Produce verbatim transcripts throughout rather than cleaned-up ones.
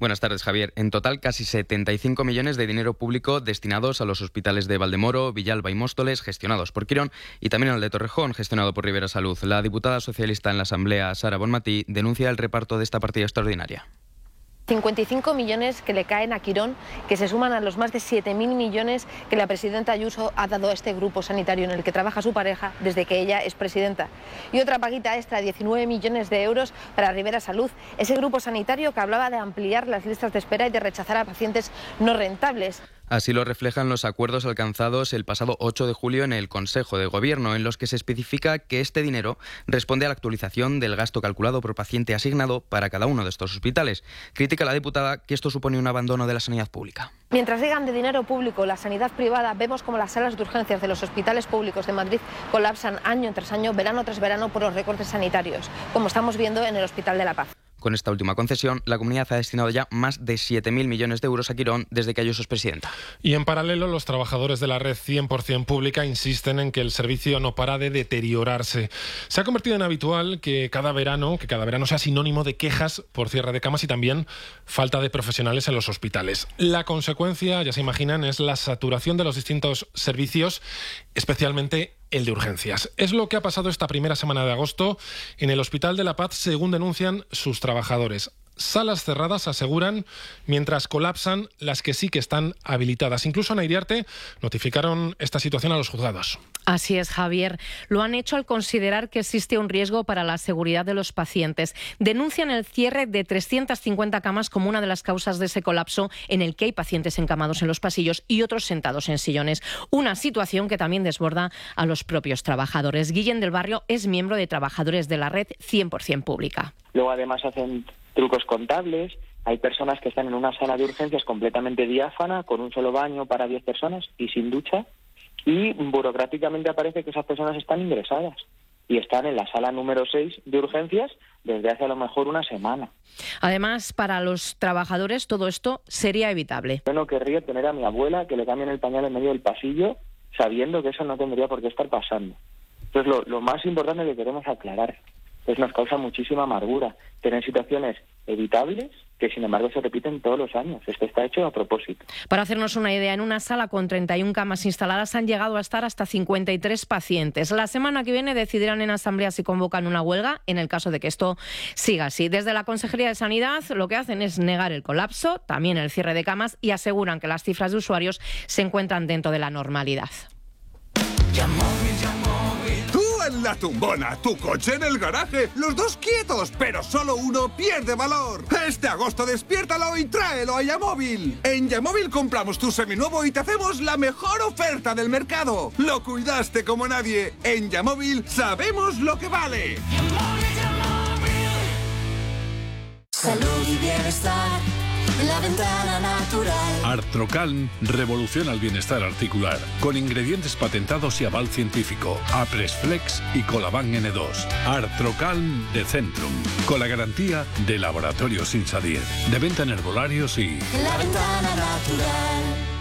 Buenas tardes, Javier. En total, casi setenta y cinco millones de dinero público destinados a los hospitales de Valdemoro, Villalba y Móstoles, gestionados por Quirón, y también al de Torrejón, gestionado por Rivera Salud. La diputada socialista en la Asamblea, Sara Bonmatí, denuncia el reparto de esta partida extraordinaria. cincuenta y cinco millones que le caen a Quirón, que se suman a los más de siete mil millones que la presidenta Ayuso ha dado a este grupo sanitario en el que trabaja su pareja desde que ella es presidenta. Y otra paguita extra, diecinueve millones de euros para Rivera Salud, ese grupo sanitario que hablaba de ampliar las listas de espera y de rechazar a pacientes no rentables. Así lo reflejan los acuerdos alcanzados el pasado ocho de julio en el Consejo de Gobierno, en los que se especifica que este dinero responde a la actualización del gasto calculado por paciente asignado para cada uno de estos hospitales. Critica la diputada que esto supone un abandono de la sanidad pública. Mientras digan de dinero público la sanidad privada, vemos como las salas de urgencias de los hospitales públicos de Madrid colapsan año tras año, verano tras verano, por los recortes sanitarios, como estamos viendo en el Hospital de la Paz. Con esta última concesión, la comunidad ha destinado ya más de siete mil millones de euros a Quirón desde que Ayuso es presidenta. Y en paralelo, los trabajadores de la red cien por ciento pública insisten en que el servicio no para de deteriorarse. Se ha convertido en habitual que cada verano, que cada verano sea sinónimo de quejas por cierre de camas y también falta de profesionales en los hospitales. La consecuencia, ya se imaginan, es la saturación de los distintos servicios, especialmente el de urgencias. Es lo que ha pasado esta primera semana de agosto en el Hospital de la Paz, según denuncian sus trabajadores. Salas cerradas, aseguran, mientras colapsan las que sí que están habilitadas. Incluso en Iriarte notificaron esta situación a los juzgados. Así es, Javier. Lo han hecho al considerar que existe un riesgo para la seguridad de los pacientes. Denuncian el cierre de trescientas cincuenta camas como una de las causas de ese colapso, en el que hay pacientes encamados en los pasillos y otros sentados en sillones. Una situación que también desborda a los propios trabajadores. Guillén del Barrio es miembro de Trabajadores de la Red cien por ciento Pública. Luego además hacen trucos contables. Hay personas que están en una sala de urgencias completamente diáfana, con un solo baño para diez personas y sin ducha, y burocráticamente aparece que esas personas están ingresadas y están en la sala número seis de urgencias desde hace a lo mejor una semana. Además, para los trabajadores todo esto sería evitable. Yo no querría tener a mi abuela que le cambien el pañal en medio del pasillo sabiendo que eso no tendría por qué estar pasando. Entonces, lo, lo más importante que queremos aclarar es nos causa muchísima amargura tener situaciones evitables que sin embargo se repiten todos los años. Esto está hecho a propósito. Para hacernos una idea, en una sala con treinta y una camas instaladas han llegado a estar hasta cincuenta y tres pacientes. La semana que viene decidirán en asamblea si convocan una huelga en el caso de que esto siga así. Desde la Consejería de Sanidad lo que hacen es negar el colapso, también el cierre de camas, y aseguran que las cifras de usuarios se encuentran dentro de la normalidad. En la tumbona, tu coche en el garaje, los dos quietos, pero solo uno pierde valor. Este agosto despiértalo y tráelo a Yamóvil. En Yamóvil compramos tu seminuevo y te hacemos la mejor oferta del mercado. Lo cuidaste como nadie. En Yamóvil sabemos lo que vale. Salud y bienestar. La Ventana Natural. Artrocalm revoluciona el bienestar articular con ingredientes patentados y aval científico. Apresflex y Colaban ene dos. Artrocalm de Centrum, con la garantía de Laboratorios Insadier. De venta en herbolarios y... La Ventana Natural.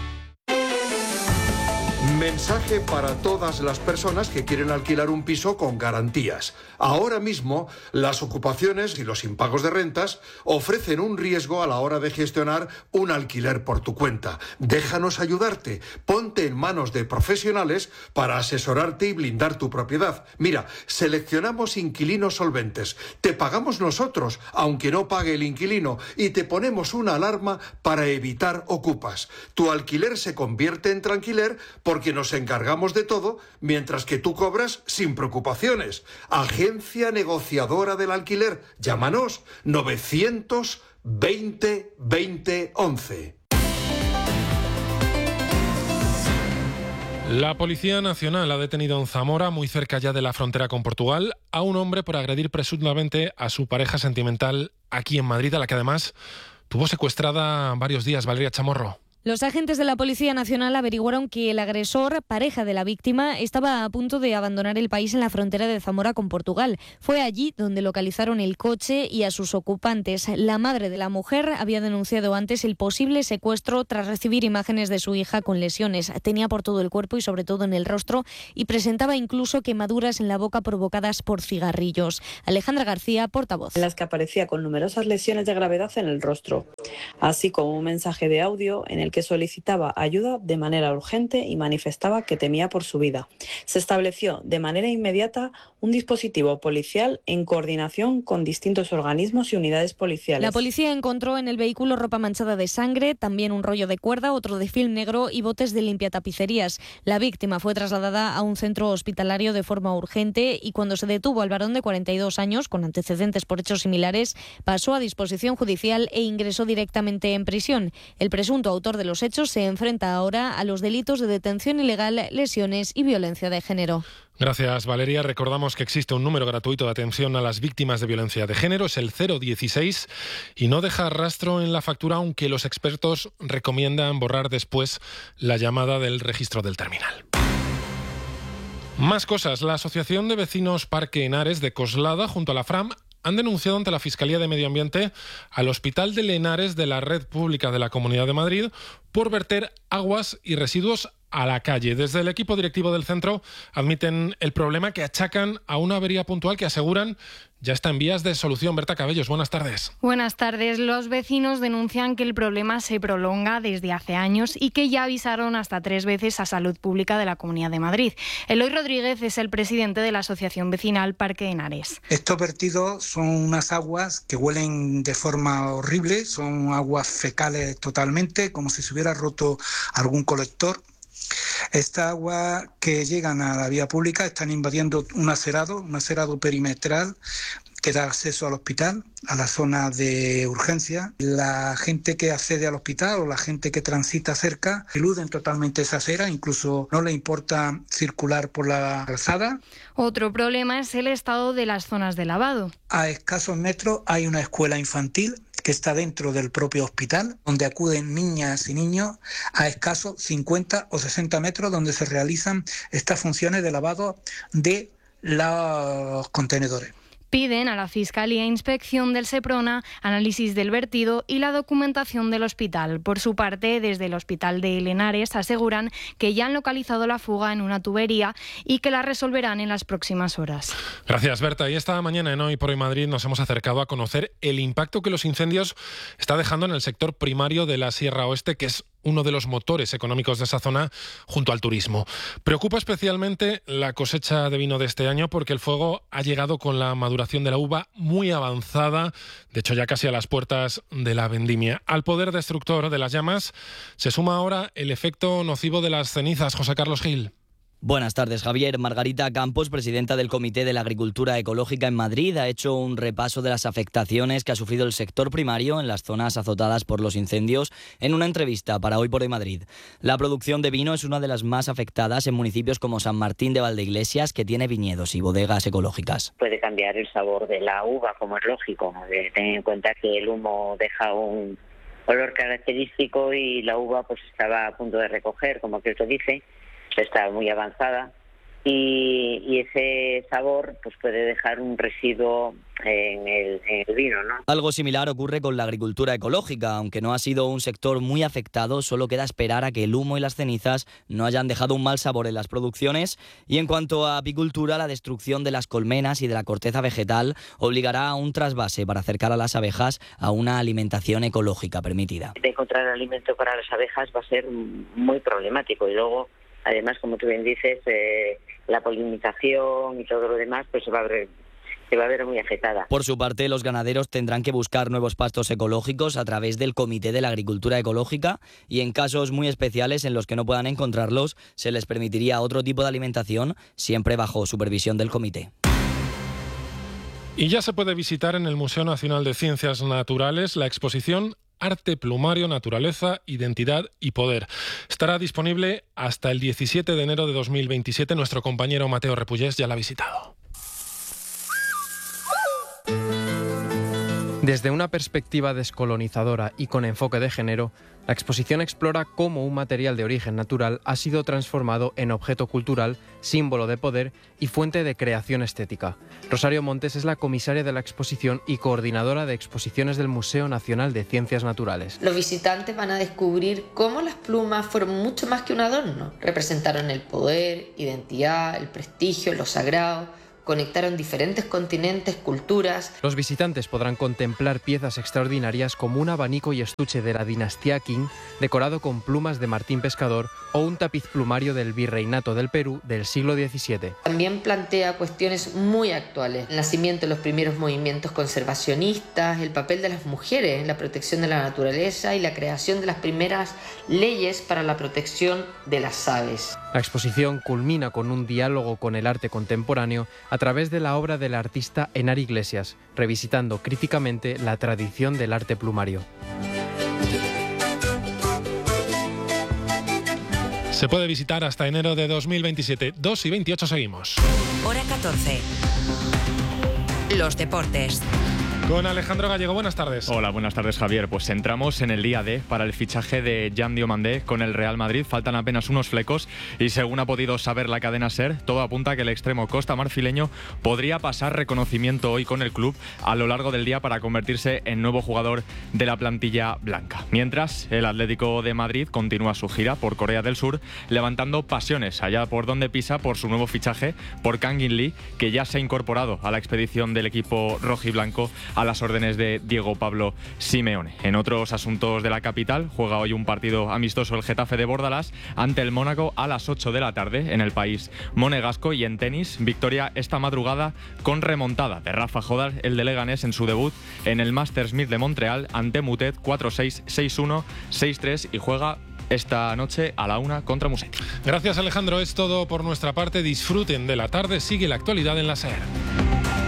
Mensaje para todas las personas que quieren alquilar un piso con garantías. Ahora mismo, las ocupaciones y los impagos de rentas ofrecen un riesgo a la hora de gestionar un alquiler por tu cuenta. Déjanos ayudarte. Ponte en manos de profesionales para asesorarte y blindar tu propiedad. Mira, seleccionamos inquilinos solventes. Te pagamos nosotros, aunque no pague el inquilino, y te ponemos una alarma para evitar ocupas. Tu alquiler se convierte en tranquiler porque nos encargamos de todo, mientras que tú cobras sin preocupaciones. Agencia negociadora del alquiler. Llámanos novecientos veinte veinte once. La Policía Nacional ha detenido en Zamora, muy cerca ya de la frontera con Portugal, a un hombre por agredir presuntamente a su pareja sentimental aquí en Madrid, a la que además tuvo secuestrada varios días. Valeria Chamorro. Los agentes de la Policía Nacional averiguaron que el agresor, pareja de la víctima, estaba a punto de abandonar el país en la frontera de Zamora con Portugal. Fue allí donde localizaron el coche y a sus ocupantes. La madre de la mujer había denunciado antes el posible secuestro tras recibir imágenes de su hija con lesiones. Tenía por todo el cuerpo y sobre todo en el rostro, y presentaba incluso quemaduras en la boca provocadas por cigarrillos. Alejandra García, portavoz. En las que aparecía con numerosas lesiones de gravedad en el rostro. así como un mensaje de audio en el que solicitaba ayuda de manera urgente y manifestaba que temía por su vida. Se estableció de manera inmediata un dispositivo policial en coordinación con distintos organismos y unidades policiales. La policía encontró en el vehículo ropa manchada de sangre, también un rollo de cuerda, otro de film negro y botes de limpiatapicerías. La víctima fue trasladada a un centro hospitalario de forma urgente y cuando se detuvo al varón de cuarenta y dos años, con antecedentes por hechos similares, pasó a disposición judicial e ingresó directamente en prisión. El presunto autor de los hechos se enfrenta ahora a los delitos de detención ilegal, lesiones y violencia de género. Gracias, Valeria. Recordamos que existe un número gratuito de atención a las víctimas de violencia de género, es el cero dieciséis, y no deja rastro en la factura, aunque los expertos recomiendan borrar después la llamada del registro del terminal. Más cosas. La Asociación de Vecinos Parque Henares de Coslada, junto a la Fram, han denunciado ante la Fiscalía de Medio Ambiente al Hospital de Henares de la Red Pública de la Comunidad de Madrid por verter aguas y residuos a la calle. Desde el equipo directivo del centro admiten el problema que achacan a una avería puntual que aseguran ya está en vías de solución. Berta Cabellos, buenas tardes. Buenas tardes. Los vecinos denuncian que el problema se prolonga desde hace años y que ya avisaron hasta tres veces a Salud Pública de la Comunidad de Madrid. Eloy Rodríguez es el presidente de la Asociación Vecinal Parque Henares. Estos vertidos son unas aguas que huelen de forma horrible, son aguas fecales totalmente, como si se hubiera roto algún colector. Estas aguas que llegan a la vía pública están invadiendo un acerado, un acerado perimetral que da acceso al hospital, a la zona de urgencia. La gente que accede al hospital o la gente que transita cerca eluden totalmente esa acera, incluso no le importa circular por la calzada. Otro problema es el estado de las zonas de lavado. A escasos metros hay una escuela infantil que está dentro del propio hospital, donde acuden niñas y niños a escasos cincuenta o sesenta metros, donde se realizan estas funciones de lavado de los contenedores. Piden a la Fiscalía inspección del Seprona, análisis del vertido y la documentación del hospital. Por su parte, desde el Hospital de Henares aseguran que ya han localizado la fuga en una tubería y que la resolverán en las próximas horas. Gracias, Berta. Y esta mañana en Hoy por Hoy Madrid nos hemos acercado a conocer el impacto que los incendios está dejando en el sector primario de la Sierra Oeste, que es uno de los motores económicos de esa zona junto al turismo. Preocupa especialmente la cosecha de vino de este año porque el fuego ha llegado con la maduración de la uva muy avanzada, de hecho ya casi a las puertas de la vendimia. Al poder destructor de las llamas se suma ahora el efecto nocivo de las cenizas. José Carlos Gil. Buenas tardes, Javier. Margarita Campos, presidenta del Comité de la Agricultura Ecológica en Madrid, ha hecho un repaso de las afectaciones que ha sufrido el sector primario en las zonas azotadas por los incendios en una entrevista para Hoy por Hoy Madrid. La producción de vino es una de las más afectadas en municipios como San Martín de Valdeiglesias, que tiene viñedos y bodegas ecológicas. Puede cambiar el sabor de la uva, como es lógico. Ten en cuenta que el humo deja un olor característico y la uva pues estaba a punto de recoger, como que te dice. Está muy avanzada y, y ese sabor pues puede dejar un residuo en el, en el vino, ¿no? Algo similar ocurre con la agricultura ecológica. Aunque no ha sido un sector muy afectado, solo queda esperar a que el humo y las cenizas no hayan dejado un mal sabor en las producciones. Y en cuanto a apicultura, la destrucción de las colmenas y de la corteza vegetal obligará a un trasvase para acercar a las abejas a una alimentación ecológica permitida. De encontrar alimento para las abejas va a ser muy problemático y luego, además, como tú bien dices, eh, la polinización y todo lo demás pues se va a ver, se va a ver muy afectada. Por su parte, los ganaderos tendrán que buscar nuevos pastos ecológicos a través del Comité de la Agricultura Ecológica y en casos muy especiales en los que no puedan encontrarlos, se les permitiría otro tipo de alimentación, siempre bajo supervisión del comité. Y ya se puede visitar en el Museo Nacional de Ciencias Naturales la exposición Arte, Plumario, Naturaleza, Identidad y Poder. Estará disponible hasta el diecisiete de enero de dos mil veintisiete. Nuestro compañero Mateo Repullés ya la ha visitado. Desde una perspectiva descolonizadora y con enfoque de género, la exposición explora cómo un material de origen natural ha sido transformado en objeto cultural, símbolo de poder y fuente de creación estética. Rosario Montes es la comisaria de la exposición y coordinadora de exposiciones del Museo Nacional de Ciencias Naturales. Los visitantes van a descubrir cómo las plumas fueron mucho más que un adorno. Representaron el poder, identidad, el prestigio, lo sagrado, conectaron diferentes continentes, culturas. Los visitantes podrán contemplar piezas extraordinarias como un abanico y estuche de la dinastía Qing, decorado con plumas de Martín Pescador, o un tapiz plumario del Virreinato del Perú del siglo diecisiete. También plantea cuestiones muy actuales: el nacimiento de los primeros movimientos conservacionistas, el papel de las mujeres en la protección de la naturaleza y la creación de las primeras leyes para la protección de las aves. La exposición culmina con un diálogo con el arte contemporáneo a través de la obra del artista Henar Iglesias, revisitando críticamente la tradición del arte plumario. Se puede visitar hasta enero de dos mil veintisiete. dos y veintiocho seguimos. Hora catorce. Los deportes. Con Alejandro Gallego, buenas tardes. Hola, buenas tardes, Javier. Pues entramos en el día D para el fichaje de Jan Diomandé con el Real Madrid. Faltan apenas unos flecos y, según ha podido saber la cadena SER, todo apunta a que el extremo costamarfileño podría pasar reconocimiento hoy con el club a lo largo del día para convertirse en nuevo jugador de la plantilla blanca. Mientras, el Atlético de Madrid continúa su gira por Corea del Sur, levantando pasiones allá por donde pisa por su nuevo fichaje por Kangin Lee, que ya se ha incorporado a la expedición del equipo rojiblanco a las órdenes de Diego Pablo Simeone. En otros asuntos de la capital, juega hoy un partido amistoso el Getafe de Bordalás ante el Mónaco a las ocho de la tarde en el país monegasco. Y en tenis, victoria esta madrugada con remontada de Rafa Jodar, el de Leganés, en su debut en el Masters mil de Montreal ante Mutet cuatro seis, seis uno, seis tres, y juega esta noche a la una contra Musetti. Gracias, Alejandro. Es todo por nuestra parte. Disfruten de la tarde. Sigue la actualidad en la SER.